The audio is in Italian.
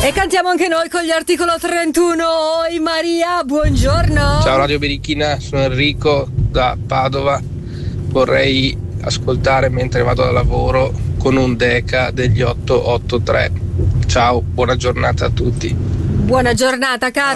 E cantiamo anche noi con gli Articolo 31. Oi Maria, buongiorno. Ciao Radio Berichina, sono Enrico da Padova. Vorrei ascoltare mentre vado al lavoro con un Deca degli 883. Ciao, buona giornata a tutti. Buona giornata, caro.